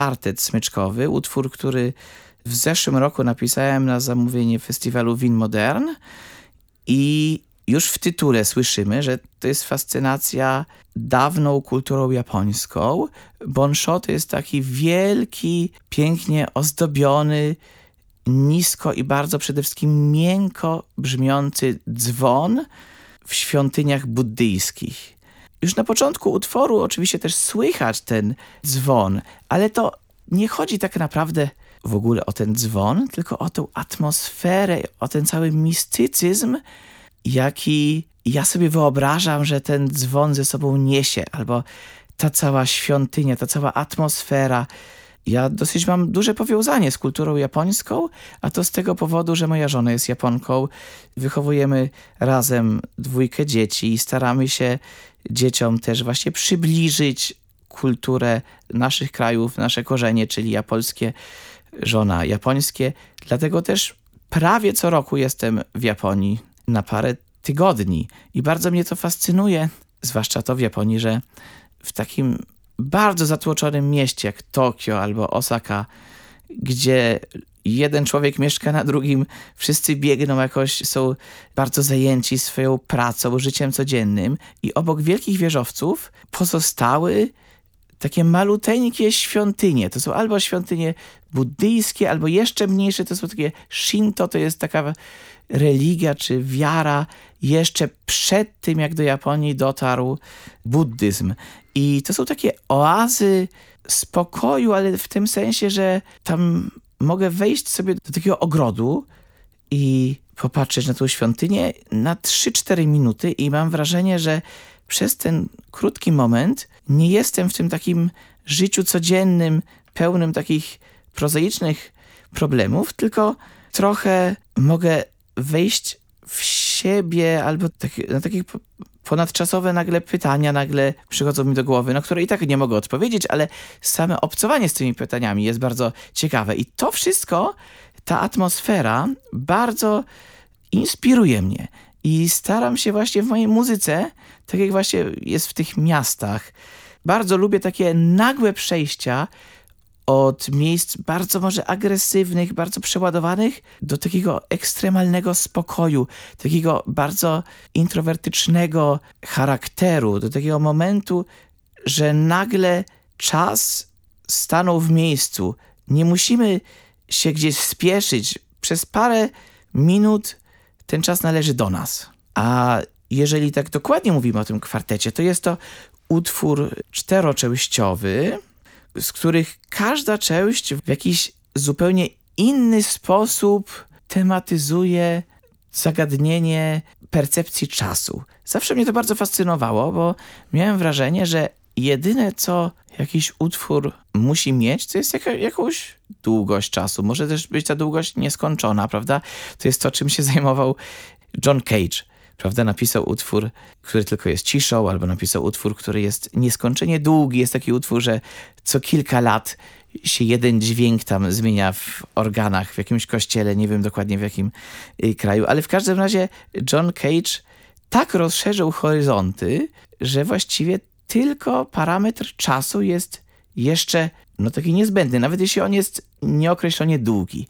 Kwartet smyczkowy, utwór, który w zeszłym roku napisałem na zamówienie festiwalu Wien Modern i już w tytule słyszymy, że to jest fascynacja dawną kulturą japońską. Bonsho to jest taki wielki, pięknie ozdobiony, nisko i bardzo przede wszystkim miękko brzmiący dzwon w świątyniach buddyjskich. Już na początku utworu oczywiście też słychać ten dzwon, ale to nie chodzi tak naprawdę w ogóle o ten dzwon, tylko o tą atmosferę, o ten cały mistycyzm, jaki ja sobie wyobrażam, że ten dzwon ze sobą niesie, albo ta cała świątynia, ta cała atmosfera. Ja dosyć mam duże powiązanie z kulturą japońską, a to z tego powodu, że moja żona jest Japonką. Wychowujemy razem 2 dzieci i staramy się dzieciom też właśnie przybliżyć kulturę naszych krajów, nasze korzenie, czyli ja polskie, żona japońskie. Dlatego też prawie co roku jestem w Japonii na parę tygodni i bardzo mnie to fascynuje, zwłaszcza to w Japonii, że w takim bardzo zatłoczonym mieście jak Tokio albo Osaka, gdzie jeden człowiek mieszka na drugim, wszyscy biegną jakoś, są bardzo zajęci swoją pracą, życiem codziennym i obok wielkich wieżowców pozostały takie maluteńkie świątynie. To są albo świątynie buddyjskie, albo jeszcze mniejsze, to są takie Shinto, to jest taka religia czy wiara jeszcze przed tym, jak do Japonii dotarł buddyzm. I to są takie oazy spokoju, ale w tym sensie, że tam mogę wejść sobie do takiego ogrodu i popatrzeć na tą świątynię na 3-4 minuty i mam wrażenie, że przez ten krótki moment nie jestem w tym takim życiu codziennym, pełnym takich prozaicznych problemów, tylko trochę mogę wejść w siebie albo na takie ponadczasowe nagle pytania nagle przychodzą mi do głowy, na które i tak nie mogę odpowiedzieć, ale same obcowanie z tymi pytaniami jest bardzo ciekawe. I to wszystko, ta atmosfera bardzo inspiruje mnie. I staram się właśnie w mojej muzyce, tak jak właśnie jest w tych miastach, bardzo lubię takie nagłe przejścia od miejsc bardzo może agresywnych, bardzo przeładowanych do takiego ekstremalnego spokoju, takiego bardzo introwertycznego charakteru, do takiego momentu, że nagle czas stanął w miejscu. Nie musimy się gdzieś spieszyć. Przez parę minut ten czas należy do nas. A jeżeli tak dokładnie mówimy o tym kwartecie, to jest to utwór 4-częściowy, z których każda część w jakiś zupełnie inny sposób tematyzuje zagadnienie percepcji czasu. Zawsze mnie to bardzo fascynowało, bo miałem wrażenie, że jedyne, co jakiś utwór musi mieć, to jest jakąś długość czasu. Może też być ta długość nieskończona, prawda? To jest to, czym się zajmował John Cage, prawda? Napisał utwór, który tylko jest ciszą, albo napisał utwór, który jest nieskończenie długi. Jest taki utwór, że co kilka lat się jeden dźwięk tam zmienia w organach, w jakimś kościele, nie wiem dokładnie w jakim kraju, ale w każdym razie John Cage tak rozszerzył horyzonty, że właściwie tylko parametr czasu jest jeszcze taki niezbędny, nawet jeśli on jest nieokreślenie długi.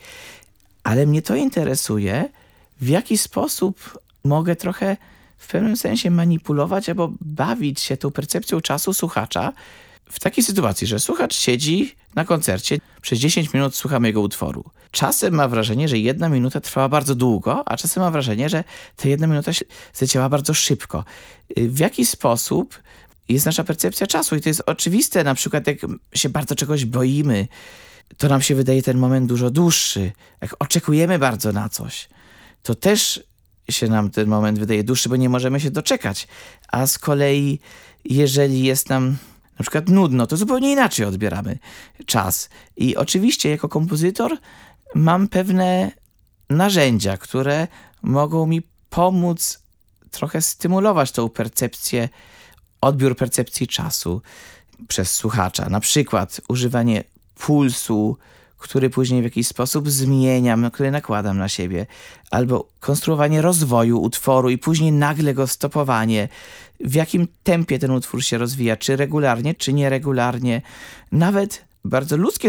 Ale mnie to interesuje, w jaki sposób mogę trochę w pewnym sensie manipulować albo bawić się tą percepcją czasu słuchacza w takiej sytuacji, że słuchacz siedzi na koncercie, przez 10 minut słuchamy jego utworu. Czasem ma wrażenie, że 1 minuta trwała bardzo długo, a czasem ma wrażenie, że ta 1 minuta zleciała bardzo szybko. W jaki sposób jest nasza percepcja czasu? I to jest oczywiste, na przykład jak się bardzo czegoś boimy, to nam się wydaje ten moment dużo dłuższy. Jak oczekujemy bardzo na coś, to też się nam ten moment wydaje dłuższy, bo nie możemy się doczekać. A z kolei, jeżeli jest nam na przykład nudno, to zupełnie inaczej odbieramy czas. I oczywiście jako kompozytor mam pewne narzędzia, które mogą mi pomóc trochę stymulować tą percepcję, odbiór percepcji czasu przez słuchacza. Na przykład używanie pulsu, który później w jakiś sposób zmieniam, który nakładam na siebie, albo konstruowanie rozwoju utworu i później nagle go stopowanie, w jakim tempie ten utwór się rozwija, czy regularnie, czy nieregularnie. Nawet bardzo ludzkie